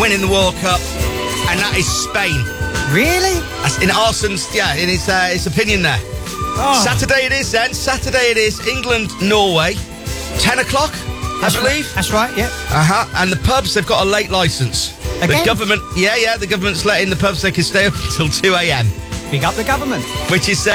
winning the World Cup, and that is Spain. Really? That's in Arsen's, in his opinion there. Oh. Saturday it is then. Saturday it is. England, Norway. 10 o'clock, I believe. That's right, yeah. And the pubs, they've got a late licence. Again? The government, the government's letting the pubs, they can stay up until 2 a.m. Big up the government. Which is